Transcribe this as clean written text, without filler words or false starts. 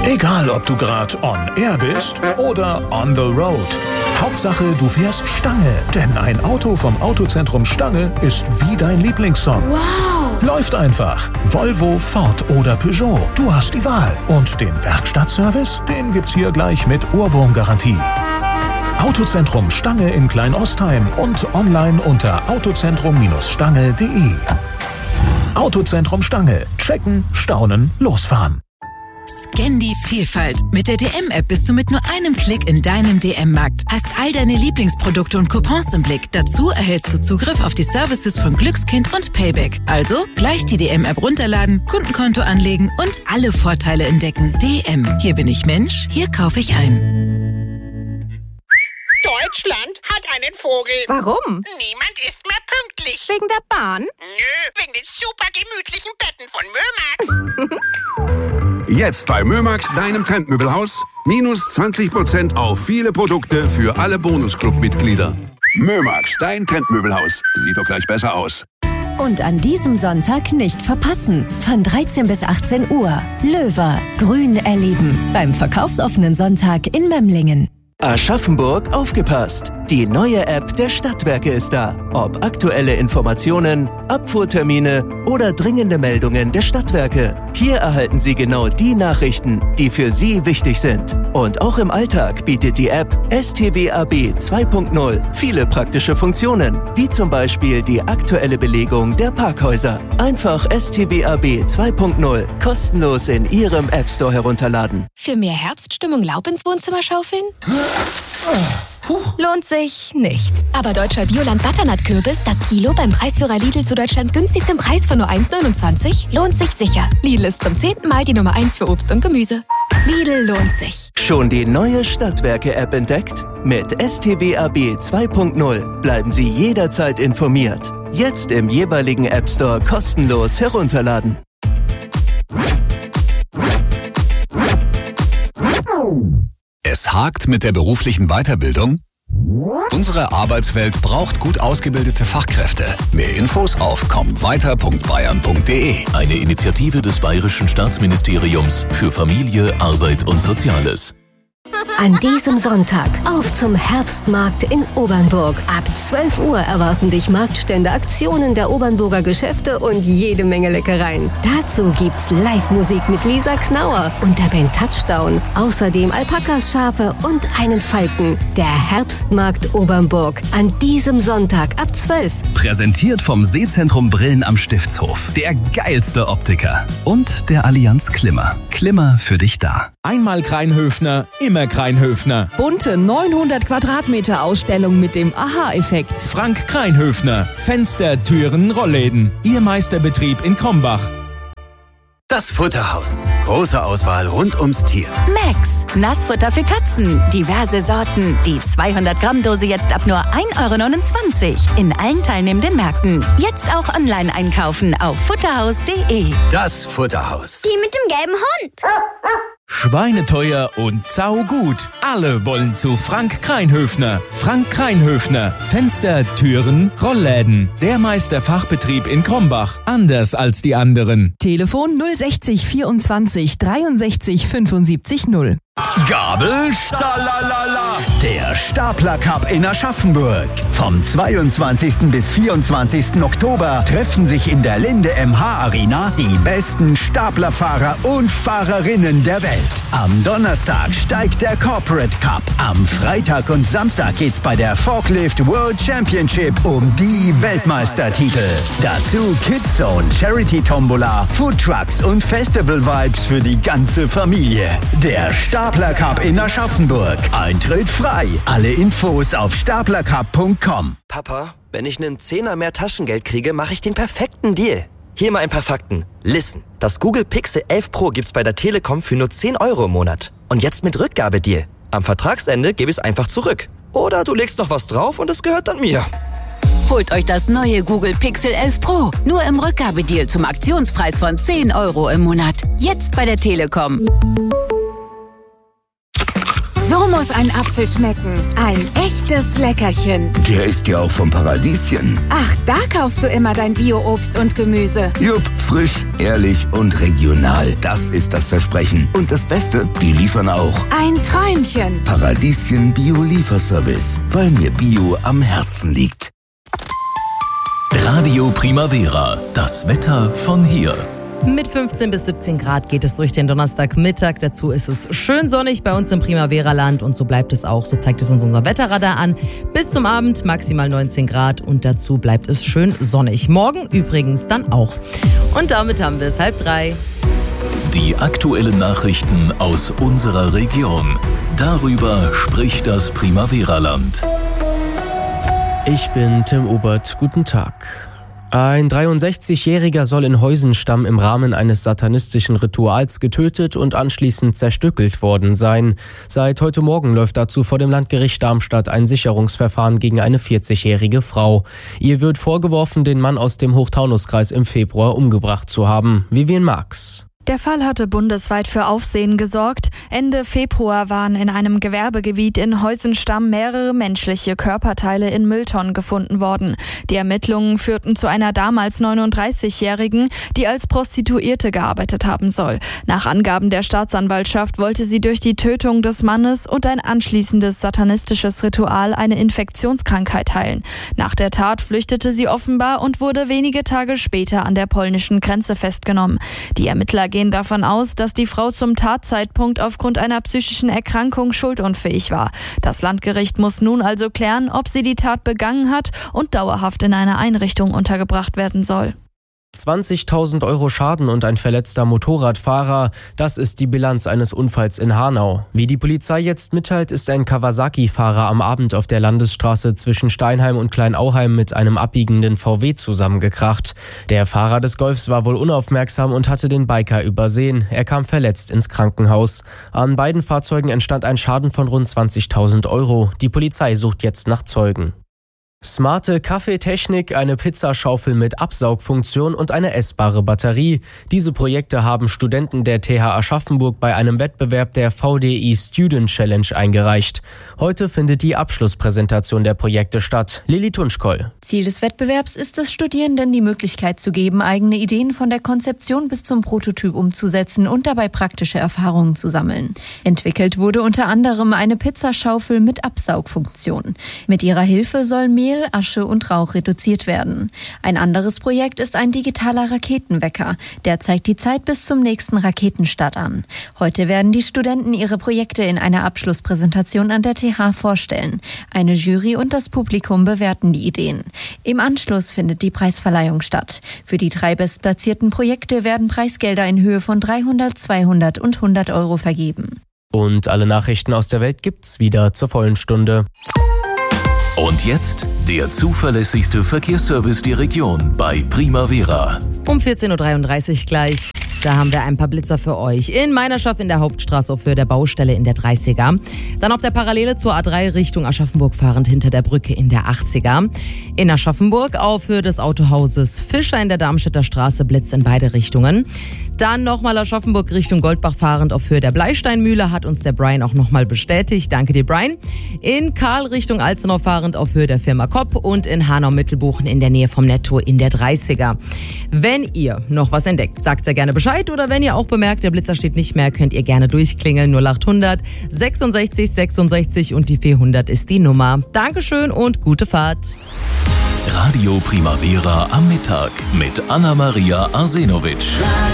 Egal, ob du gerade on air bist oder on the road. Hauptsache, du fährst Stange, denn ein Auto vom Autozentrum Stange ist wie dein Lieblingssong. Wow! Läuft einfach. Volvo, Ford oder Peugeot. Du hast die Wahl. Und den Werkstattservice, den gibt's hier gleich mit Ohrwurmgarantie. Autozentrum Stange in Kleinostheim und online unter autozentrum-stange.de. Autozentrum Stange. Checken, staunen, losfahren. Scan die Vielfalt. Mit der DM-App bist du mit nur einem Klick in deinem DM-Markt. Hast all deine Lieblingsprodukte und Coupons im Blick. Dazu erhältst du Zugriff auf die Services von Glückskind und Payback. Also gleich die DM-App runterladen, Kundenkonto anlegen und alle Vorteile entdecken. DM. Hier bin ich Mensch, hier kaufe ich ein. Deutschland hat einen Vogel. Warum? Niemand ist mehr pünktlich. Wegen der Bahn? Nö, wegen den super gemütlichen Betten von Mömax. Jetzt bei Mömax, deinem Trendmöbelhaus. Minus 20% auf viele Produkte für alle Bonusclub-Mitglieder. Mömax, dein Trendmöbelhaus. Sieht doch gleich besser aus. Und an diesem Sonntag nicht verpassen. Von 13 bis 18 Uhr. Löwe, Grün erleben. Beim verkaufsoffenen Sonntag in Memlingen. Aschaffenburg, aufgepasst! Die neue App der Stadtwerke ist da. Ob aktuelle Informationen, Abfuhrtermine oder dringende Meldungen der Stadtwerke. Hier erhalten Sie genau die Nachrichten, die für Sie wichtig sind. Und auch im Alltag bietet die App STWAB 2.0 viele praktische Funktionen, wie zum Beispiel die aktuelle Belegung der Parkhäuser. Einfach STWAB 2.0 kostenlos in Ihrem App Store herunterladen. Für mehr Herbststimmung Laub ins Wohnzimmer schaufeln? Lohnt sich nicht. Aber deutscher Bioland Butternut-Kürbis, das Kilo beim Preisführer Lidl zu Deutschlands günstigstem Preis von nur 1,29, lohnt sich sicher. Lidl ist zum 10. Mal die Nummer 1 für Obst und Gemüse. Lidl lohnt sich. Schon die neue Stadtwerke-App entdeckt? Mit STWAB 2.0 bleiben Sie jederzeit informiert. Jetzt im jeweiligen App Store kostenlos herunterladen. Es hakt mit der beruflichen Weiterbildung? Unsere Arbeitswelt braucht gut ausgebildete Fachkräfte. Mehr Infos auf kommweiter.bayern.de. Eine Initiative des Bayerischen Staatsministeriums für Familie, Arbeit und Soziales. An diesem Sonntag auf zum Herbstmarkt in Obernburg. Ab 12 Uhr erwarten dich Marktstände, Aktionen der Obernburger Geschäfte und jede Menge Leckereien. Dazu gibt's Live-Musik mit Lisa Knauer und der Band Touchdown. Außerdem Alpakas, Schafe und einen Falken. Der Herbstmarkt Obernburg. An diesem Sonntag ab 12. Präsentiert vom Sehzentrum Brillen am Stiftshof. Der geilste Optiker. Und der Allianz Klimmer. Klimmer für dich da. Einmal Kreinhöfner, immer Kreinhöfner. Bunte 900 Quadratmeter Ausstellung mit dem Aha-Effekt. Frank Kreinhöfner. Fenster, Türen, Rollläden. Ihr Meisterbetrieb in Krombach. Das Futterhaus. Große Auswahl rund ums Tier. Max, Nassfutter für Katzen. Diverse Sorten. Die 200 Gramm Dose jetzt ab nur 1,29 € in allen teilnehmenden Märkten. Jetzt auch online einkaufen auf futterhaus.de. Das Futterhaus. Die mit dem gelben Hund. Schweineteuer und saugut. Alle wollen zu Frank Kreinhöfner. Frank Kreinhöfner. Fenster, Türen, Rollläden. Der Meisterfachbetrieb in Krombach. Anders als die anderen. Telefon 060 24 63 75 0. Gabel Stalalala. Der Stapler Cup in Aschaffenburg. Vom 22. bis 24. Oktober treffen sich in der Linde MH Arena die besten Staplerfahrer und Fahrerinnen der Welt. Am Donnerstag steigt der Corporate Cup. Am Freitag und Samstag geht's bei der Forklift World Championship um die Weltmeistertitel. Dazu Kids Zone, Charity Tombola, Food Trucks und Festival Vibes für die ganze Familie. Der Stapler Cup in Aschaffenburg. Eintritt frei. Alle Infos auf staplercup.com. Papa, wenn ich einen Zehner mehr Taschengeld kriege, mache ich den perfekten Deal. Hier mal ein paar Fakten. Listen, das Google Pixel 11 Pro gibt's bei der Telekom für nur 10 € im Monat. Und jetzt mit Rückgabedeal. Am Vertragsende gebe ich es einfach zurück. Oder du legst noch was drauf und es gehört dann mir. Holt euch das neue Google Pixel 11 Pro. Nur im Rückgabedeal zum Aktionspreis von 10 € im Monat. Jetzt bei der Telekom. So muss ein Apfel schmecken. Ein echtes Leckerchen. Der ist ja auch vom Paradieschen. Ach, da kaufst du immer dein Bio-Obst und Gemüse. Jupp, frisch, ehrlich und regional. Das ist das Versprechen. Und das Beste, die liefern auch. Ein Träumchen. Paradieschen Bio-Lieferservice, weil mir Bio am Herzen liegt. Radio Primavera, das Wetter von hier. Mit 15 bis 17 Grad geht es durch den Donnerstagmittag. Dazu ist es schön sonnig bei uns im Primavera-Land und so bleibt es auch. So zeigt es uns unser Wetterradar an. Bis zum Abend maximal 19 Grad und dazu bleibt es schön sonnig. Morgen übrigens dann auch. Und damit haben wir es 2:30. Die aktuellen Nachrichten aus unserer Region. Darüber spricht das Primavera-Land. Ich bin Tim Obert. Guten Tag. Ein 63-Jähriger soll in Heusenstamm im Rahmen eines satanistischen Rituals getötet und anschließend zerstückelt worden sein. Seit heute Morgen läuft dazu vor dem Landgericht Darmstadt ein Sicherungsverfahren gegen eine 40-jährige Frau. Ihr wird vorgeworfen, den Mann aus dem Hochtaunuskreis im Februar umgebracht zu haben. Vivian Marx. Der Fall hatte bundesweit für Aufsehen gesorgt. Ende Februar waren in einem Gewerbegebiet in Heusenstamm mehrere menschliche Körperteile in Mülltonnen gefunden worden. Die Ermittlungen führten zu einer damals 39-Jährigen, die als Prostituierte gearbeitet haben soll. Nach Angaben der Staatsanwaltschaft wollte sie durch die Tötung des Mannes und ein anschließendes satanistisches Ritual eine Infektionskrankheit heilen. Nach der Tat flüchtete sie offenbar und wurde wenige Tage später an der polnischen Grenze festgenommen. Die Ermittler gehen davon aus, dass die Frau zum Tatzeitpunkt aufgrund einer psychischen Erkrankung schuldunfähig war. Das Landgericht muss nun also klären, ob sie die Tat begangen hat und dauerhaft in einer Einrichtung untergebracht werden soll. 20.000 Euro Schaden und ein verletzter Motorradfahrer, das ist die Bilanz eines Unfalls in Hanau. Wie die Polizei jetzt mitteilt, ist ein Kawasaki-Fahrer am Abend auf der Landesstraße zwischen Steinheim und Kleinauheim mit einem abbiegenden VW zusammengekracht. Der Fahrer des Golfs war wohl unaufmerksam und hatte den Biker übersehen. Er kam verletzt ins Krankenhaus. An beiden Fahrzeugen entstand ein Schaden von rund 20.000 Euro. Die Polizei sucht jetzt nach Zeugen. Smarte Kaffeetechnik, eine Pizzaschaufel mit Absaugfunktion und eine essbare Batterie. Diese Projekte haben Studenten der TH Aschaffenburg bei einem Wettbewerb der VDI Student Challenge eingereicht. Heute findet die Abschlusspräsentation der Projekte statt. Lilly Tunschkoll. Ziel des Wettbewerbs ist es, Studierenden die Möglichkeit zu geben, eigene Ideen von der Konzeption bis zum Prototyp umzusetzen und dabei praktische Erfahrungen zu sammeln. Entwickelt wurde unter anderem eine Pizzaschaufel mit Absaugfunktion. Mit ihrer Hilfe soll Mehl, Asche und Rauch reduziert werden. Ein anderes Projekt ist ein digitaler Raketenwecker. Der zeigt die Zeit bis zum nächsten Raketenstart an. Heute werden die Studenten ihre Projekte in einer Abschlusspräsentation an der TH vorstellen. Eine Jury und das Publikum bewerten die Ideen. Im Anschluss findet die Preisverleihung statt. Für die 3 bestplatzierten Projekte werden Preisgelder in Höhe von 300, 200 und 100 Euro vergeben. Und alle Nachrichten aus der Welt gibt's wieder zur vollen Stunde. Und jetzt der zuverlässigste Verkehrsservice der Region bei Primavera. Um 14.33 Uhr gleich. Da haben wir ein paar Blitzer für euch. In Meinerschaft in der Hauptstraße auf Höhe der Baustelle in der 30er. Dann auf der Parallele zur A3 Richtung Aschaffenburg fahrend hinter der Brücke in der 80er. In Aschaffenburg auf Höhe des Autohauses Fischer in der Darmstädter Straße Blitz in beide Richtungen. Dann nochmal Aschaffenburg Richtung Goldbach fahrend auf Höhe der Bleisteinmühle, hat uns der Brian auch nochmal bestätigt. Danke dir, Brian. In Karl Richtung Alzenau fahrend auf Höhe der Firma Kopp und in Hanau-Mittelbuchen in der Nähe vom Netto in der 30er. Wenn ihr noch was entdeckt, sagt sehr gerne Bescheid, oder wenn ihr auch bemerkt, der Blitzer steht nicht mehr, könnt ihr gerne durchklingeln. 0800 66 66 und die 400 ist die Nummer. Dankeschön und gute Fahrt. Radio Primavera am Mittag mit Anna-Maria Arsenovic.